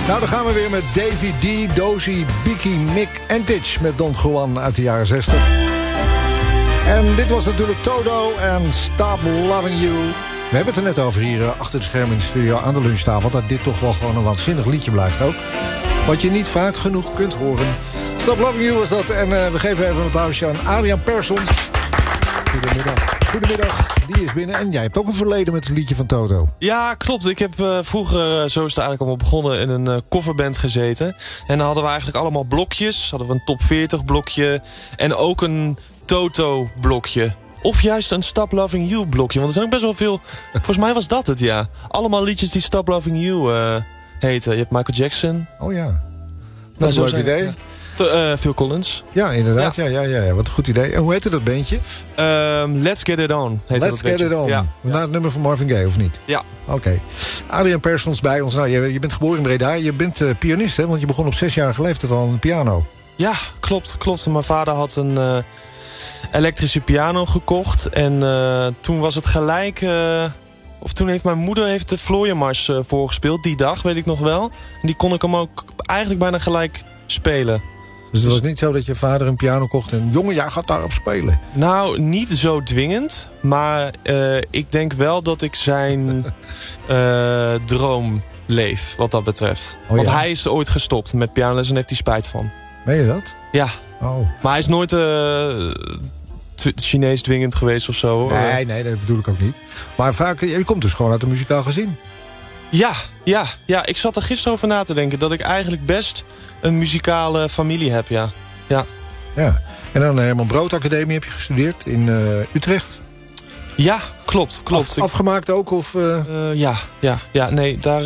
Nou, dan gaan we weer met Davy D, Dozy, Biki, Mick en Titch met Don Juan uit de jaren 60. En dit was natuurlijk Toto en Stop Loving You. We hebben het er net over hier achter de schermen in de studio aan de lunchtafel, dat dit toch wel gewoon een waanzinnig liedje blijft ook. Wat je niet vaak genoeg kunt horen. Stop Loving You was dat. En we geven even een applausje aan Adriaan Persons. Goedemiddag. Goedemiddag, die is binnen. En jij hebt ook een verleden met het liedje van Toto. Ja, klopt. Ik heb vroeger, zo is het eigenlijk allemaal begonnen, in een coverband gezeten. En dan hadden we eigenlijk allemaal blokjes. Hadden we een top 40 blokje. En ook een Toto blokje. Of juist een Stop Loving You blokje. Want er zijn ook best wel veel... Volgens mij was dat het, ja. Allemaal liedjes die Stop Loving You heten. Je hebt Michael Jackson. Oh ja. Dat is een leuk idee. Ja. Phil Collins. Ja, inderdaad. Ja. Wat een goed idee. En hoe heette dat bandje? Let's Get It On. Let's Get It On. Ja. Na het nummer van Marvin Gaye, of niet? Ja. Oké. Adriaan Persons bij ons. Nou, je bent geboren in Breda. Je bent pianist, hè? Want je begon op 6-jarige leeftijd al aan de piano. Ja, klopt. Mijn vader had een elektrische piano gekocht. En toen was het gelijk... Of toen heeft mijn moeder de Vlooienmars voorgespeeld. Die dag, weet ik nog wel. En die kon ik hem ook eigenlijk bijna gelijk spelen. Dus het was niet zo dat je vader een piano kocht en... jongen, jij gaat daarop spelen. Nou, niet zo dwingend. Maar ik denk wel dat ik zijn droom leef, wat dat betreft. Oh, want ja? hij is ooit gestopt met pianoles en heeft hij spijt van. Meen je dat? Ja. Oh. Maar hij is nooit Chinees dwingend geweest of zo. Nee, dat bedoel ik ook niet. Maar vaak, je komt dus gewoon uit een muzikaal gezin. Ja, ik zat er gisteren over na te denken... dat ik eigenlijk best een muzikale familie heb, ja. En dan de Herman Brood Academie heb je gestudeerd in Utrecht. Ja, klopt. Afgemaakt ook? Of, Ja, nee, daar...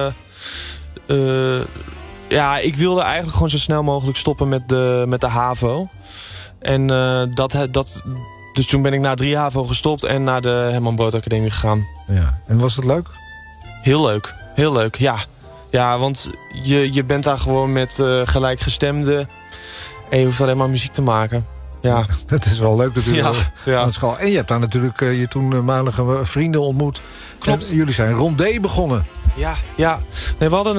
ik wilde eigenlijk gewoon zo snel mogelijk stoppen met de HAVO. En dus toen ben ik na 3 HAVO gestopt en naar de Herman Brood Academie gegaan. Ja. En was dat leuk? Heel leuk, ja. Ja, want je bent daar gewoon met gelijkgestemden. En je hoeft alleen maar muziek te maken. Ja. Dat is wel leuk natuurlijk. Ja. Aan school. En je hebt daar natuurlijk je toenmalige vrienden ontmoet. Klopt. En jullie zijn rondé begonnen. Ja. Nee, we hadden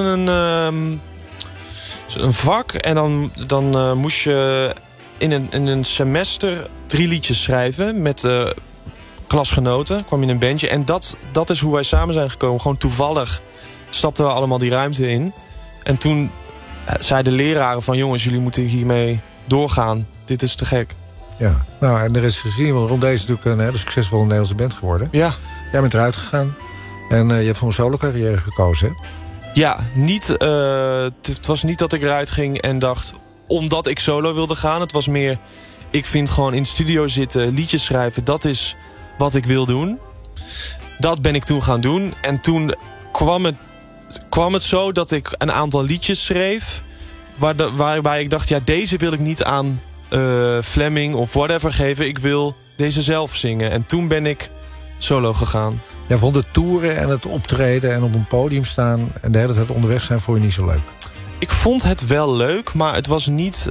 een vak. En dan moest je in een semester 3 liedjes schrijven met klasgenoten. Kwam je in een bandje. En dat is hoe wij samen zijn gekomen. Gewoon toevallig stapten we allemaal die ruimte in. En toen zeiden de leraren van... jongens, jullie moeten hiermee doorgaan. Dit is te gek. Ja, nou, en er is gezien, want Rondé is natuurlijk een hele succesvolle Nederlandse band geworden. Ja. Jij bent eruit gegaan. En je hebt voor een solo-carrière gekozen, hè? Ja, het was niet dat ik eruit ging en dacht... omdat ik solo wilde gaan. Het was meer, ik vind gewoon in de studio zitten, liedjes schrijven... dat is wat ik wil doen. Dat ben ik toen gaan doen. En toen kwam het zo dat ik een aantal liedjes schreef... waarbij ik dacht, ja, deze wil ik niet aan Fleming of whatever geven. Ik wil deze zelf zingen. En toen ben ik solo gegaan. Jij vond het toeren en het optreden en op een podium staan... en de hele tijd onderweg zijn voor je niet zo leuk? Ik vond het wel leuk, maar het was niet...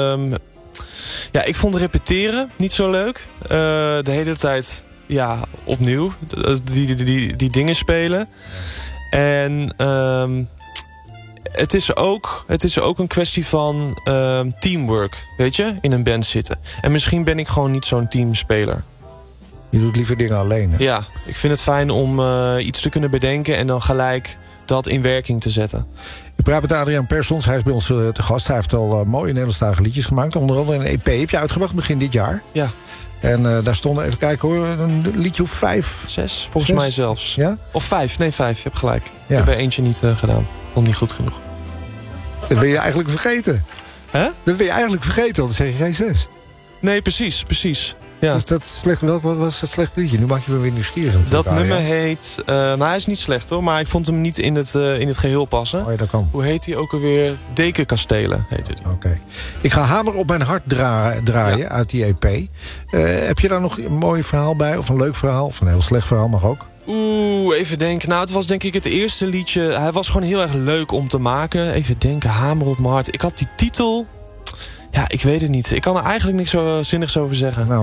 ik vond repeteren niet zo leuk. De hele tijd, opnieuw. Die dingen spelen. En het is ook een kwestie van teamwork, weet je? In een band zitten. En misschien ben ik gewoon niet zo'n teamspeler. Je doet liever dingen alleen, hè? Ja, ik vind het fijn om iets te kunnen bedenken... en dan gelijk dat in werking te zetten. Ik praat met Adriaan Persons, hij is bij ons te gast. Hij heeft al mooie Nederlandstalige liedjes gemaakt. Onder andere een EP heb je uitgebracht begin dit jaar. Ja. En daar stonden, even kijken hoor, een liedje of 5? 6, volgens mij zelfs. Ja? Of 5, nee 5, je hebt gelijk. Ja. Ik heb er eentje niet gedaan. Vond niet goed genoeg. Dat ben je eigenlijk vergeten. Hè? Dat ben je eigenlijk vergeten, want dan zeg je geen 6. Nee, precies. Ja. Dus dat slecht, wat was dat slecht liedje? Nu maak je me weer nieuwsgierig. Dat nummer heet... hij is niet slecht hoor, maar ik vond hem niet in het geheel passen. Oh ja, dat kan. Hoe heet hij ook alweer? Dekenkastelen heet het. Oké. Ik ga Hamer op mijn hart draaien uit die EP. Heb je daar nog een mooi verhaal bij? Of een leuk verhaal? Of een heel slecht verhaal mag ook? Even denken. Nou, het was denk ik het eerste liedje. Hij was gewoon heel erg leuk om te maken. Even denken, Hamer op mijn hart. Ik had die titel... Ja, ik weet het niet. Ik kan er eigenlijk niks zo zinnigs over zeggen. Nou,